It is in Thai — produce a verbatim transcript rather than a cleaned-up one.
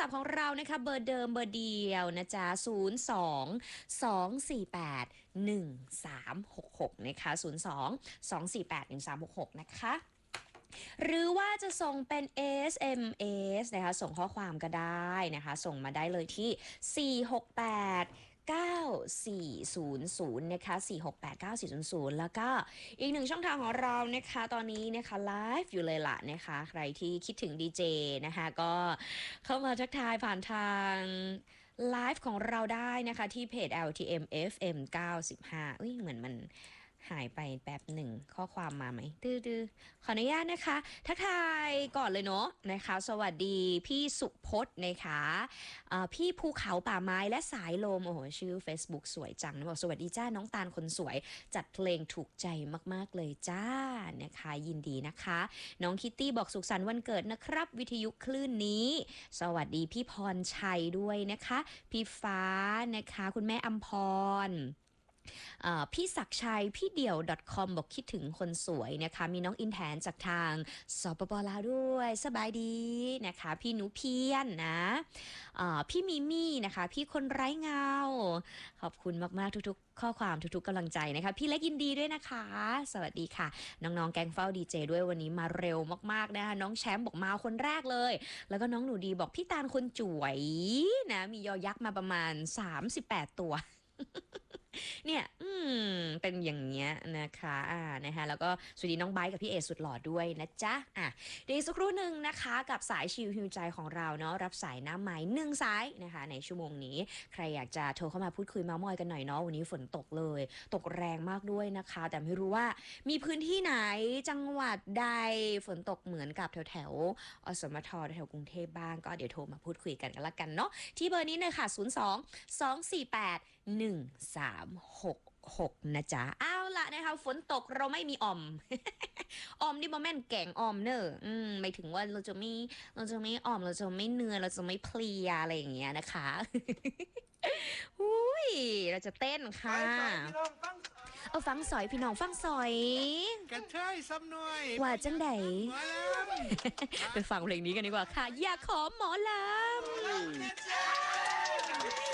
ศัพท์ของเรานะคะเบอร์เดิมเบอร์เดียวนะจ๊ะศูนย์ สอง สอง สี่ แปด หนึ่ง สาม หก หกนะคะศูนย์ สอง สอง สี่ แปด หนึ่ง สาม หก หกนะคะหรือว่าจะส่งเป็น เอส เอ็ม เอส นะคะส่งข้อความก็ได้นะคะส่งมาได้เลยที่สี่ หก แปด เก้า สี่ ศูนย์ ศูนย์นะคะสี่ หก แปด เก้า สี่ ศูนย์ ศูนย์แล้วก็อีกหนึ่งช่องทางของเรานะคะตอนนี้นะคะไลฟ์อยู่เลยล่ะนะคะใครที่คิดถึงดีเจนะคะก็เข้ามาทักทายผ่านทางไลฟ์ของเราได้นะคะที่เพจ แอล ที เอ็ม เอฟ เอ็ม เก้าสิบห้าอุ้ยเหมือนมันหายไปแป๊บหนึ่งข้อความมาไหมดื้อๆขออนุญาตนะคะทักทายก่อนเลยเนาะนะคะสวัสดีพี่สุพจน์นะคะพี่ภูเขาป่าไม้และสายลมโอ้โหชื่อ Facebook สวยจังนะบอกสวัสดีจ้าน้องตาลคนสวยจัดเพลงถูกใจมากๆเลยจ้านะคะยินดีนะคะน้องคิตตี้บอกสุขสันต์วันเกิดนะครับวิทยุคลื่นนี้สวัสดีพี่พรชัยด้วยนะคะพี่ฟ้านะคะคุณแม่อัมพรพี่ศักชัยพี่เดี่ยว .com บอกคิดถึงคนสวยนะคะมีน้องอินแทนจากทางสปป.ลาวด้วยสบายดีนะคะพี่หนูเพียนนะพี่มิมี่นะคะพี่คนไร้เงาขอบคุณมากๆทุกๆข้อความทุกๆกำลังใจนะคะพี่เล็กยินดีด้วยนะคะสวัสดีค่ะน้องๆแกงเฝ้าดีเจด้วยวันนี้มาเร็วมากๆนะคะน้องแชมป์บอกมาคนแรกเลยแล้วก็น้องหนูดีบอกพี่ตาลคนจ๋วยนะมียอยักษ์มาประมาณสามสิบแปดตัวเนี่ยอืมเป็นอย่างเงี้ยนะคะอ่านะคะแล้วก็สวัสดีน้องไบค์กับพี่เอสุดหล่อด้วยนะจ๊ะอ่ะเดี๋ยวสักครู่หนึ่งนะคะกับสายชิลฮิวใจของเราเนาะรับสายน้ำใหม่หนึ่งสายนะคะในชั่วโมงนี้ใครอยากจะโทรเข้ามาพูดคุยเม้ามอยกันหน่อยเนาะวันนี้ฝนตกเลยตกแรงมากด้วยนะคะแต่ไม่รู้ว่ามีพื้นที่ไหนจังหวัดใดฝนตกเหมือนกับแถวแถวอสมทแถวกรุงเทพบ้างก็เดี๋ยวโทรมาพูดคุยกันกันละกันเนาะที่เบอร์นี้เลยค่ะศูนย์ สอง สอง สี่ แปด หนึ่ง สาม หก หกนะจ๊ะเอาละนะคะฝนตกเราไม่มีออม ออมนี่บอแม่นแกงออมเนอะอืมไม่ถึงว่าเราจะไม่เราจะไม่ออมเราจะไม่เหนื่อยเราจะไม่เพลียอะไรอย่างเงี้ยนะคะอุ้ยเราจะเต้นค่ะเอาฟังสอยพี่น้องฟังสอยกระเทยซ้ำหน่อยว่าจังไดไปฟังเพลงนี้กันดีกว่าค่ะอยากขอหมอลำ